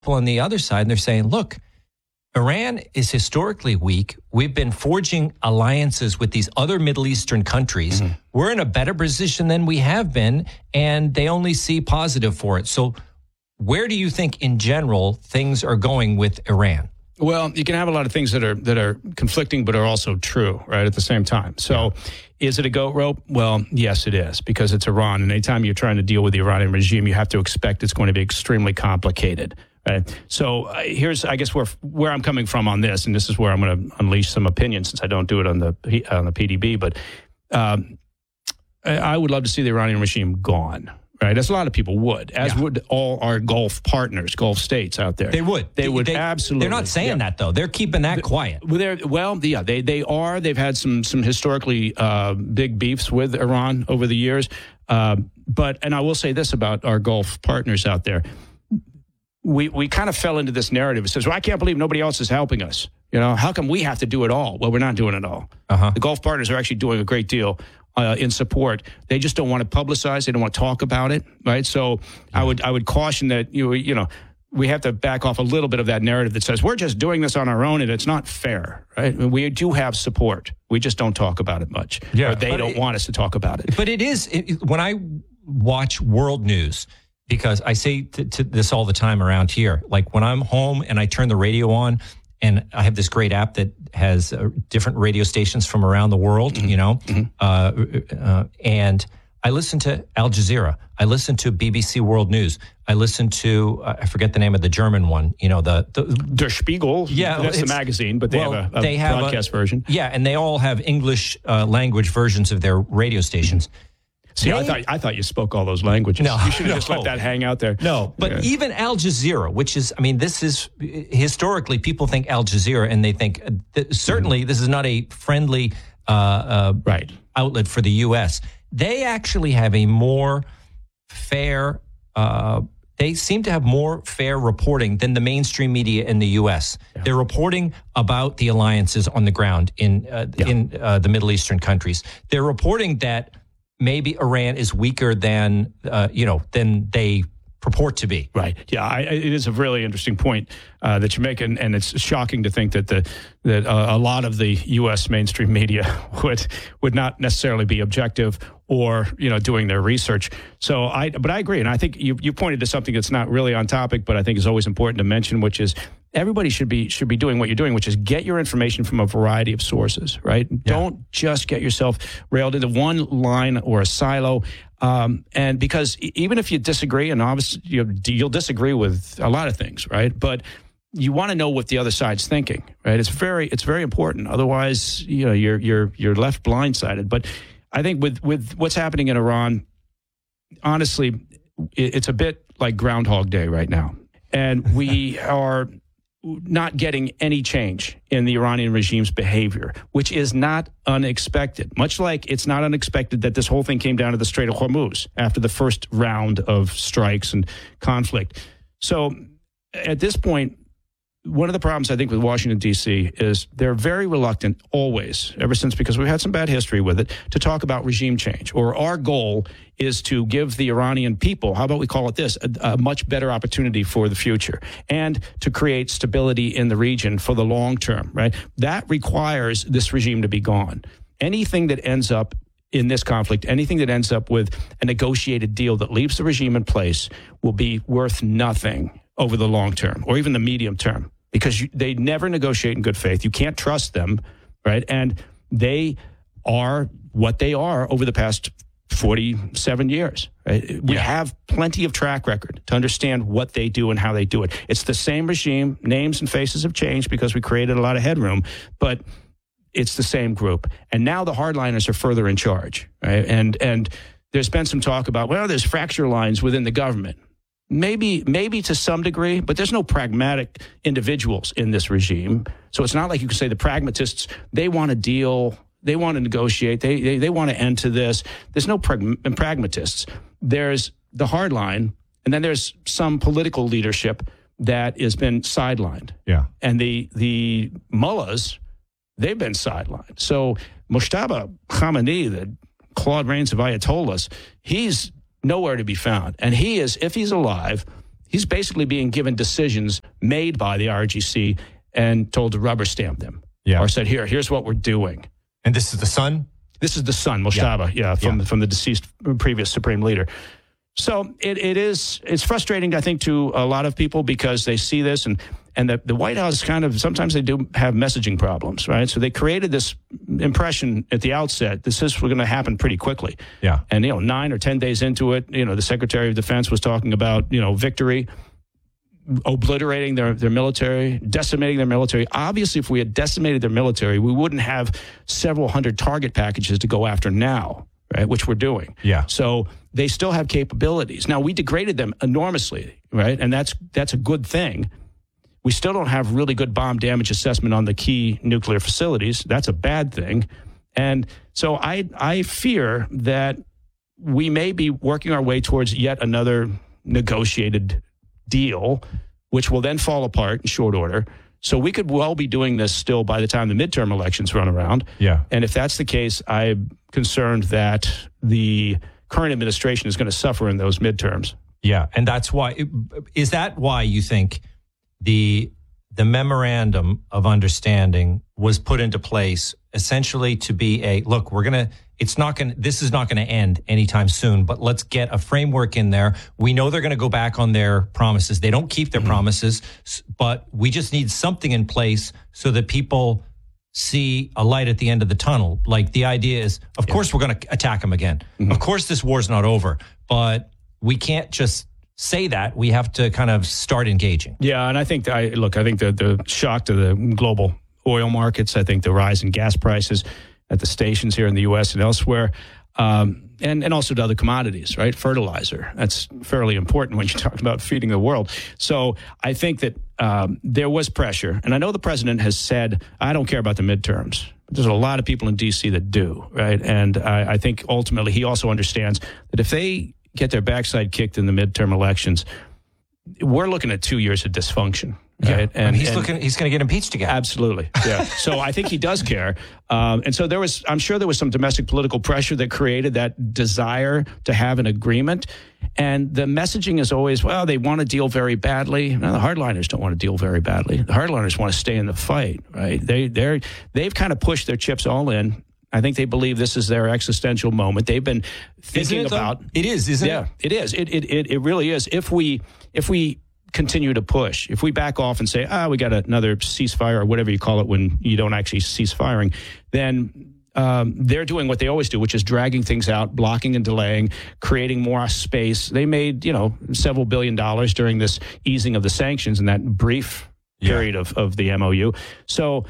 on the other side, and they're saying, look, Iran is historically weak. We've been forging alliances with these other Middle Eastern countries. Mm-hmm. We're in a better position than we have been, and they only see positive for it. So where do you think, in general, things are going with Iran? Well, you can have a lot of things that are conflicting, but are also true, right, at the same time. So is it a goat rope? Well, yes, it is, because it's Iran. And anytime you're trying to deal with the Iranian regime, you have to expect it's going to be extremely complicated. Right. So here's, I guess, where I'm coming from on this, and this is where I'm going to unleash some opinion since I don't do it on the PDB. But I would love to see the Iranian regime gone. Right, as a lot of people would, as would all our Gulf partners, Gulf states out there. They would. They would absolutely. They're not saying that though. They're keeping that quiet. They are. They've had some historically big beefs with Iran over the years. And I will say this about our Gulf partners out there. We kind of fell into this narrative. It says, well, I can't believe nobody else is helping us. You know, how come we have to do it all? Well, we're not doing it all. The Gulf partners are actually doing a great deal in support. They just don't want to publicize. They don't want to talk about it, right? So I would caution that, you know, we have to back off a little bit of that narrative that says we're just doing this on our own and it's not fair, right? We do have support. We just don't talk about it much. Or they don't want us to talk about it. But it is, when I watch world news, because I say to this all the time around here, like when I'm home and I turn the radio on, and I have this great app that has different radio stations from around the world, you know, and I listen to Al Jazeera. I listen to BBC World News. I listen to, I forget the name of the German one, you know, the Der Spiegel. Yeah, that's the magazine, but they have a broadcast version. Yeah, and they all have English language versions of their radio stations. See, I thought you spoke all those languages. No, you should have just let that hang out there. No, but even Al Jazeera, which is, I mean, this is historically people think Al Jazeera, and they think certainly this is not a friendly outlet for the U.S. They actually have a more fair. They seem to have more fair reporting than the mainstream media in the U.S. Yeah. They're reporting about the alliances on the ground in the Middle Eastern countries. They're reporting that maybe Iran is weaker than they purport to be. Right. Yeah, it is a really interesting point that you make, and it's shocking to think that a lot of the U.S. mainstream media would not necessarily be objective or doing their research. So but I agree, and I think you pointed to something that's not really on topic, but I think is always important to mention, which is everybody should be doing what you're doing, which is get your information from a variety of sources, right? Yeah. Don't just get yourself railed into one line or a silo. And because even if you disagree, and obviously you'll disagree with a lot of things, right? But you want to know what the other side's thinking, right? It's very important. Otherwise, you're left blindsided. But I think with what's happening in Iran, honestly, it's a bit like Groundhog Day right now. And we are not getting any change in the Iranian regime's behavior, which is not unexpected. Much like it's not unexpected that this whole thing came down to the Strait of Hormuz after the first round of strikes and conflict. So at this point, one of the problems I think with Washington, D.C. is they're very reluctant always, ever since, because we've had some bad history with it, to talk about regime change. Or our goal is to give the Iranian people, how about we call it this, a much better opportunity for the future, and to create stability in the region for the long term, right? That requires this regime to be gone. Anything that ends up in this conflict, anything that ends up with a negotiated deal that leaves the regime in place will be worth nothing over the long term or even the medium term, because they never negotiate in good faith. You can't trust them, right? And they are what they are over the past 47 years, right? We have plenty of track record to understand what they do and how they do it. It's the same regime. Names and faces have changed because we created a lot of headroom, but it's the same group. And now the hardliners are further in charge, right? And there's been some talk about, well, there's fracture lines within the government. Maybe to some degree, but there's no pragmatic individuals in this regime. So it's not like you can say the pragmatists, they want to deal, they want to negotiate, they want to end to this. There's no pragmatists. There's the hard line, and then there's some political leadership that has been sidelined. Yeah. And the mullahs, they've been sidelined. So Mojtaba Khamenei, the Claude Rains of Ayatollahs, he's nowhere to be found. And he is, if he's alive, He's basically being given decisions made by the RGC and told to rubber stamp them. Yeah. Or said, here's what we're doing. And this is the son? This is the son, Mojtaba, from the deceased previous supreme leader. So it's frustrating, I think, to a lot of people because they see this and the White House sometimes they do have messaging problems, right? So they created this impression at the outset, this is going to happen pretty quickly. Yeah. And, 9 or 10 days into it, the Secretary of Defense was talking about, victory, obliterating their military, decimating their military. Obviously, if we had decimated their military, we wouldn't have several hundred target packages to go after now, right? Which we're doing. Yeah. So they still have capabilities. Now, we degraded them enormously, right? And that's a good thing. We still don't have really good bomb damage assessment on the key nuclear facilities. That's a bad thing. And so I fear that we may be working our way towards yet another negotiated deal, which will then fall apart in short order. So we could well be doing this still by the time the midterm elections run around. Yeah. And if that's the case, I'm concerned that the current administration is going to suffer in those midterms. Yeah, and that's why. Is that why you think the memorandum of understanding was put into place essentially to be this is not going to end anytime soon, but let's get a framework in there. We know they're going to go back on their promises. They don't keep their promises, but we just need something in place so that people see a light at the end of the tunnel. Like the idea is, of course, we're going to attack them again. Of course, this war's not over, but we can't just say that. We have to kind of start engaging. Yeah, and I think the shock to the global oil markets, I think the rise in gas prices at the stations here in the U.S. and elsewhere, and also to other commodities, right? Fertilizer. That's fairly important when you're talking about feeding the world. So I think that there was pressure. And I know the president has said, I don't care about the midterms. But there's a lot of people in D.C. that do, right? And I think ultimately he also understands that if they get their backside kicked in the midterm elections, we're looking at 2 years of dysfunction. Okay? Yeah. And he's going to get impeached again. Absolutely. Yeah. So I think he does care. And so I'm sure there was some domestic political pressure that created that desire to have an agreement. And the messaging is always, well, they want to deal very badly. No, the hardliners don't want to deal very badly. The hardliners want to stay in the fight, right? They've kind of pushed their chips all in. I think they believe this is their existential moment. They've been thinking about it. Is, isn't it? Yeah, it is. It really is. If we continue to push, if we back off and say, we got another ceasefire or whatever you call it when you don't actually cease firing, then they're doing what they always do, which is dragging things out, blocking and delaying, creating more space. They made, several $1 billion during this easing of the sanctions in that brief period of the MOU. So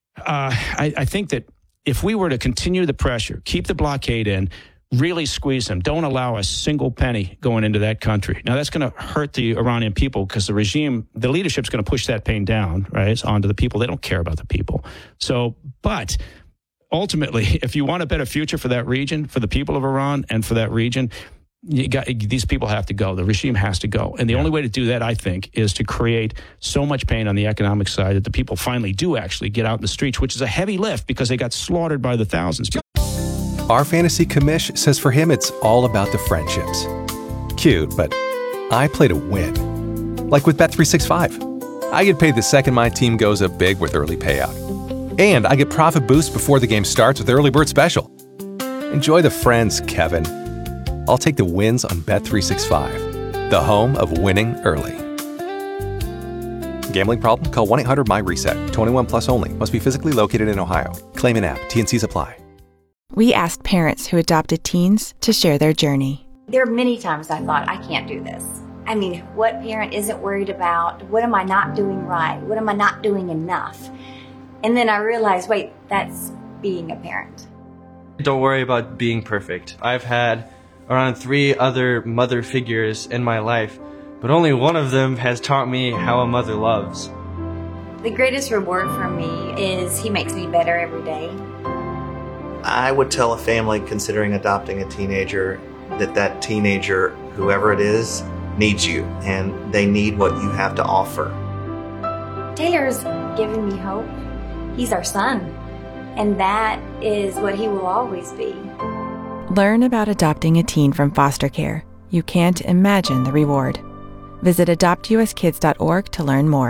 I think that if we were to continue the pressure, keep the blockade in, really squeeze them, don't allow a single penny going into that country. Now, that's going to hurt the Iranian people because the leadership's going to push that pain down, right, onto the people. They don't care about the people. So, but ultimately, if you want a better future for that region, for the people of Iran and for that region, these people have to go. The regime has to go. And the only way to do that, I think, is to create so much pain on the economic side that the people finally do actually get out in the streets, which is a heavy lift because they got slaughtered by the thousands. Our fantasy commish says for him, it's all about the friendships. Cute, but I play to win. Like with Bet365. I get paid the second my team goes up big with early payout. And I get profit boost before the game starts with Early Bird Special. Enjoy the friends, Kevin. I'll take the wins on Bet365, the home of winning early. Gambling problem? Call 1-800-MY-RESET. 21 plus only. Must be physically located in Ohio. Claim an app. T&Cs apply. We asked parents who adopted teens to share their journey. There are many times I thought, I can't do this. I mean, what parent isn't worried about? What am I not doing right? What am I not doing enough? And then I realized, wait, that's being a parent. Don't worry about being perfect. I've had around 3 other mother figures in my life, but only one of them has taught me how a mother loves. The greatest reward for me is he makes me better every day. I would tell a family considering adopting a teenager that teenager, whoever it is, needs you, and they need what you have to offer. Taylor's given me hope. He's our son, and that is what he will always be. Learn about adopting a teen from foster care. You can't imagine the reward. Visit adoptuskids.org to learn more.